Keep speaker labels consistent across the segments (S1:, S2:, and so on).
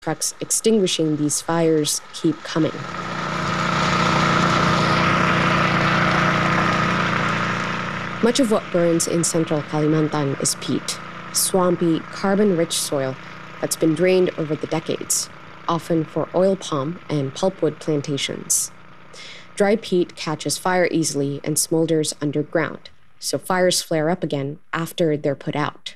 S1: Trucks extinguishing these fires keep coming. Much of what burns in central Kalimantan is peat, swampy, carbon-rich soil that's been drained over the decades, often for oil palm and pulpwood plantations. Dry peat catches fire easily and smolders underground, so fires flare up again after they're put out.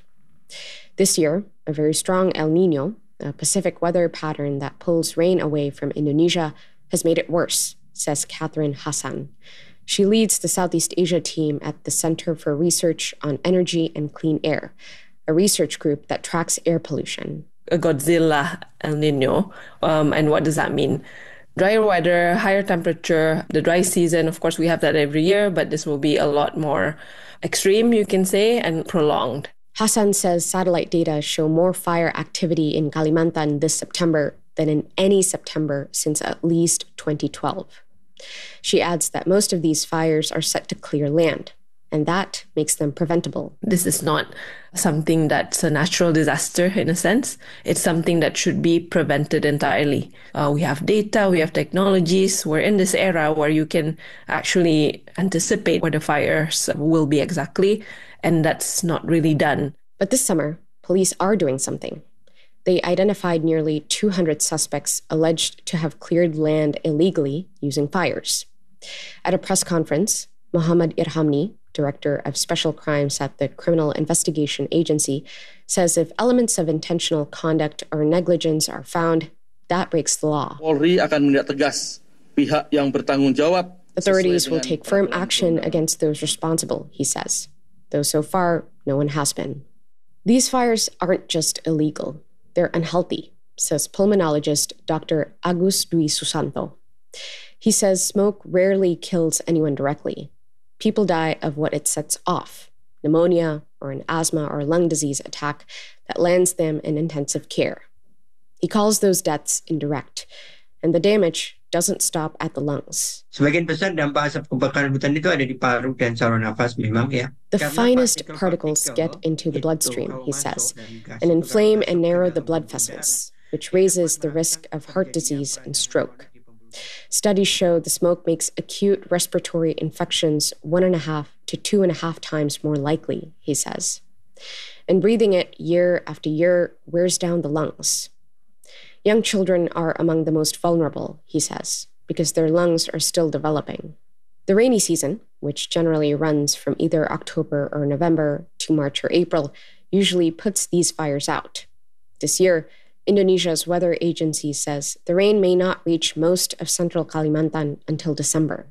S1: This year, a very strong El Niño, a Pacific weather pattern that pulls rain away from Indonesia, has made it worse, says Catherine Hassan. She leads the Southeast Asia team at the Center for Research on Energy and Clean Air, a research group that tracks air pollution.
S2: A Godzilla El Niño, and what does that mean? Drier weather, higher temperature, the dry season, of course we have that every year, but this will be a lot more extreme, you can say, and prolonged.
S1: Hassan says satellite data show more fire activity in Kalimantan this September than in any September since at least 2012. She adds that most of these fires are set to clear land, and that makes them preventable.
S2: This is not something that's a natural disaster in a sense. It's something that should be prevented entirely. We have data, we have technologies. We're in this era where you can actually anticipate where the fires will be exactly, and that's not really done.
S1: But this summer, police are doing something. They identified nearly 200 suspects alleged to have cleared land illegally using fires. At a press conference, Muhammad Irhamni, director of special crimes at the Criminal Investigation Agency, says if elements of intentional conduct or negligence are found, that breaks the law.
S3: Polri akan menindak tegas pihak yang bertanggung jawab.
S1: Authorities will take firm action against those responsible, he says, though so far, no one has been. These fires aren't just illegal. They're unhealthy, says pulmonologist Dr. Agus Dwi Susanto. He says smoke rarely kills anyone directly. People die of what it sets off, pneumonia or an asthma or lung disease attack that lands them in intensive care. He calls those deaths indirect, and the damage doesn't stop at the lungs.
S4: Sebagian besar dampak asap kebakaran hutan itu ada di paru dan saluran nafas memang ya.
S1: The finest particles get into the bloodstream, he says, and inflame and narrow the blood vessels, which raises the risk of heart disease and stroke. Studies show the smoke makes acute respiratory infections 1.5 to 2.5 times more likely, he says. And breathing it year after year wears down the lungs. Young children are among the most vulnerable, he says, because their lungs are still developing. The rainy season, which generally runs from either October or November to March or April, usually puts these fires out. This year, Indonesia's weather agency says the rain may not reach most of central Kalimantan until December.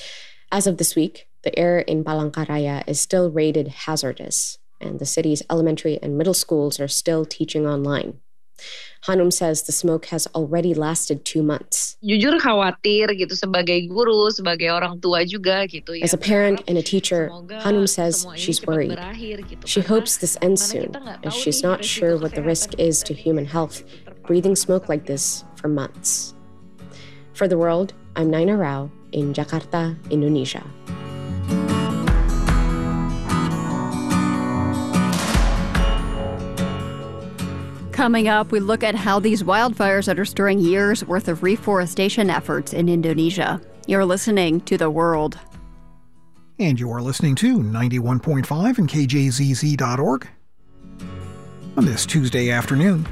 S1: As of this week, the air in Palangkaraya is still rated hazardous, and the city's elementary and middle schools are still teaching online. Hanum says the smoke has already lasted 2 months.
S5: Jujur khawatir gitu sebagai guru, sebagai orang tua juga gitu ya.
S1: As a parent and a teacher, Hanum says she's worried. She hopes this ends soon, as she's not sure what the risk is to human health, breathing smoke like this for months. For The World, I'm Naina Rao in Jakarta, Indonesia.
S6: Coming up, we look at how these wildfires are stirring years' worth of reforestation efforts in Indonesia. You're listening to The World.
S7: And you are listening to 91.5 and KJZZ.org on this Tuesday afternoon.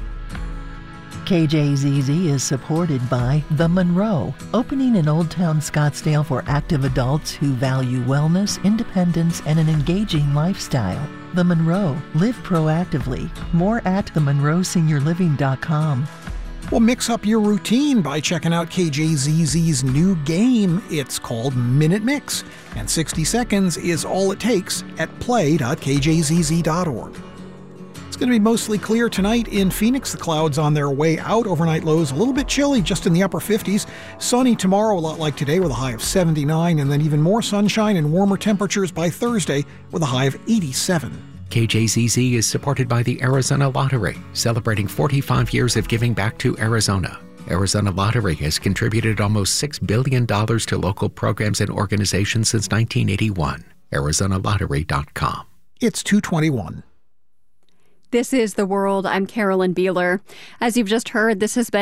S8: KJZZ is supported by The Monroe, opening in Old Town Scottsdale for active adults who value wellness, independence, and an engaging lifestyle. The Monroe. Live proactively. More at themonroeseniorliving.com.
S7: Well, mix up your routine by checking out KJZZ's new game. It's called Minute Mix, and 60 seconds is all it takes at play.kjzz.org. It's going to be mostly clear tonight in Phoenix. The clouds on their way out. Overnight lows a little bit chilly, just in the upper 50s. Sunny tomorrow, a lot like today, with a high of 79, and then even more sunshine and warmer temperatures by Thursday with a high of 87.
S9: KJZZ is supported by the Arizona Lottery, celebrating 45 years of giving back to Arizona. Arizona Lottery has contributed almost $6 billion to local programs and organizations since 1981. ArizonaLottery.com.
S7: It's 2:21.
S6: This is The World. I'm Carolyn Beeler. As you've just heard, this has been